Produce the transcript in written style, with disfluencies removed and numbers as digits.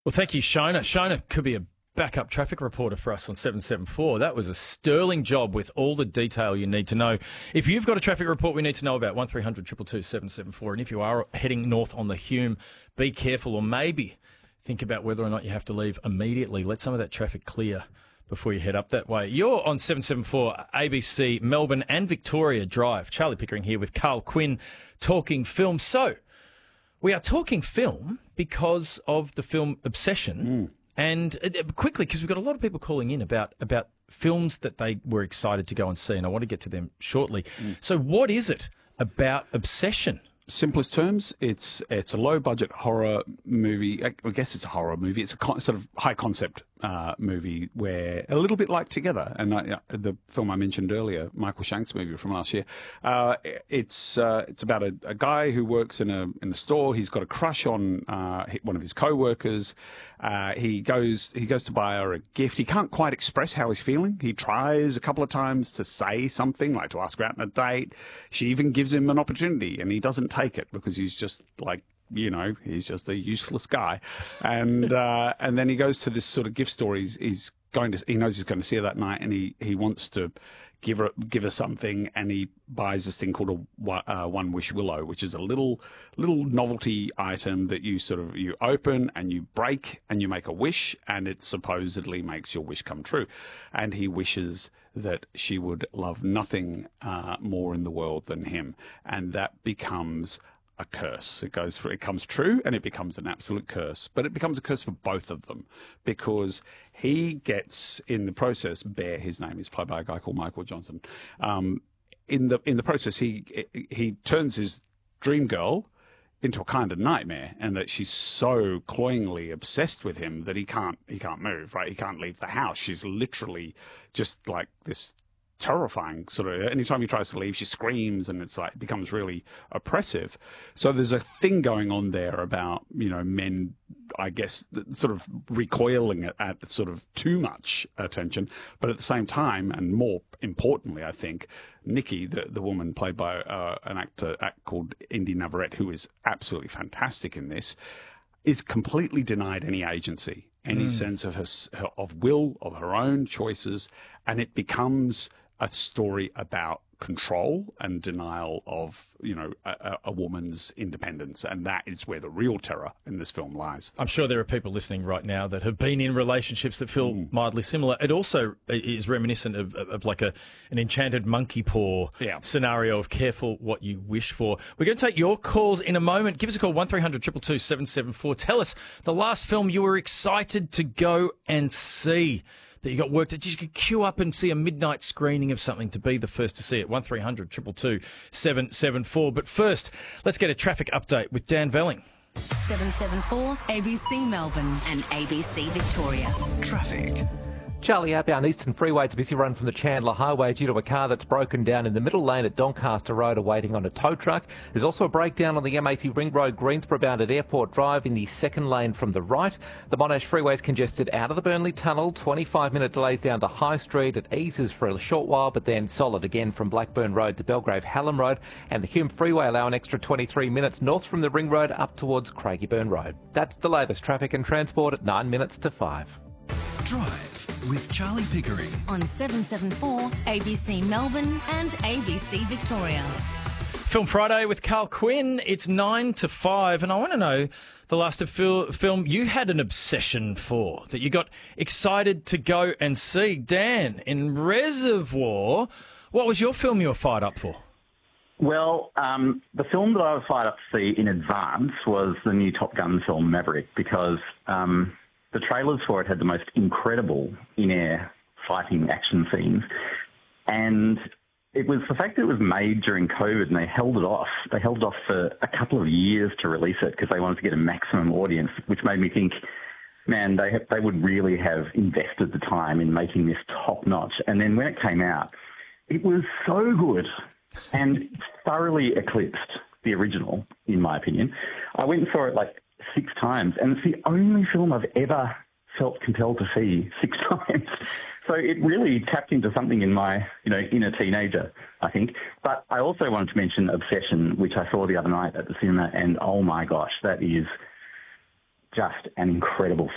Well, thank you, Shona. Shona could be a backup traffic reporter for us on 774. That was a sterling job with all the detail you need to know. If you've got a traffic report we need to know about, 1300 222 774. And if you are heading north on the Hume, be careful, or maybe think about whether or not you have to leave immediately. Let some of that traffic clear before you head up that way. You're on 774 ABC Melbourne and Victoria Drive. Charlie Pickering here with Carl Quinn talking film. So, we are talking film because of the film Obsession. And quickly, because we've got a lot of people calling in about films that they were excited to go and see, and I want to get to them shortly. So what is it about Obsession? Simplest terms, it's a low-budget horror movie. I guess it's a horror movie. It's a sort of high-concept movie where, a little bit like Together, and the film I mentioned earlier, Michael Shank's movie from last year. It's about a guy who works in a store. He's got a crush on one of his co-workers. He goes to buy her a gift. He can't quite express how he's feeling. He tries a couple of times to say something, like to ask her out on a date. She even gives him an opportunity, and he doesn't take it because he's just like, he's just a useless guy. And then he goes to this sort of gift store. He knows he's going to see her that night, and he wants to give her something, and he buys this thing called a One Wish Willow, which is a little novelty item that you open and you break and you make a wish, and it supposedly makes your wish come true. And he wishes that she would love nothing more in the world than him, and that becomes a curse. It comes true, and it becomes an absolute curse. But it becomes a curse for both of them, because he gets, in the process, Bear, his name is played by a guy called Michael Johnson. In the process, he turns his dream girl into a kind of nightmare, and that she's so cloyingly obsessed with him that he can't move, right? He can't leave the house. She's literally just like this terrifying sort of. Anytime he tries to leave, she screams, and it becomes really oppressive. So there's a thing going on there about men, I guess, sort of recoiling at sort of too much attention, but at the same time, and more importantly, I think, Nikki, the woman played by an actor called Indy Navarrete, who is absolutely fantastic in this, is completely denied any agency, any sense of of will, of her own choices, and it becomes a story about control and denial of, a woman's independence. And that is where the real terror in this film lies. I'm sure there are people listening right now that have been in relationships that feel mildly similar. It also is reminiscent of like an enchanted monkey paw scenario of careful what you wish for. We're going to take your calls in a moment. Give us a call, 1300 222 774. Tell us the last film you were excited to go and see, that you got worked at. You could queue up and see a midnight screening of something to be the first to see it. 1300 222 774. But first, let's get a traffic update with Dan Velling. 774 ABC Melbourne and ABC Victoria. Traffic. Charlie, outbound Eastern Freeway, it's a busy run from the Chandler Highway due to a car that's broken down in the middle lane at Doncaster Road awaiting on a tow truck. There's also a breakdown on the M80 Ring Road Greensborough bound at Airport Drive in the second lane from the right. The Monash Freeway is congested out of the Burnley Tunnel, 25-minute delays down to High Street. It eases for a short while, but then solid again from Blackburn Road to Belgrave Hallam Road. And the Hume Freeway allow an extra 23 minutes north from the Ring Road up towards Craigieburn Road. That's the latest traffic and transport at 9 minutes to 5. Drive with Charlie Pickering On 774 ABC Melbourne and ABC Victoria. Film Friday with Carl Quinn. It's 9 to 5, and I want to know the last film you had an obsession for, that you got excited to go and see. Dan, in Reservoir, what was your film you were fired up for? Well, the film that I was fired up to see in advance was the new Top Gun film, Maverick, because the trailers for it had the most incredible in-air fighting action scenes. And it was the fact that it was made during COVID and they held it off. They held it off for a couple of years to release it because they wanted to get a maximum audience, which made me think, man, they would really have invested the time in making this top-notch. And then when it came out, it was so good and thoroughly eclipsed the original, in my opinion. I went and saw it like 6 times, and it's the only film I've ever felt compelled to see 6 times. So it really tapped into something in my, inner teenager, I think. But I also wanted to mention Obsession, which I saw the other night at the cinema, and oh my gosh, that is just an incredible